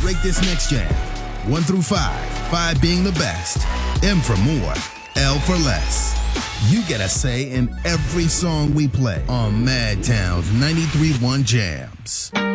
Rate this next jam. 1 through 5, 5 being the best, M for more, L for less. You get a say in every song we play on Madtown's 93.1 Jams.